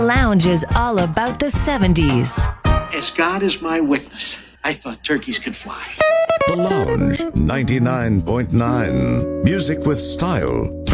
Lounge is all about the 70s. As God is my witness, I thought turkeys could fly. The Lounge 99.9. Music with style.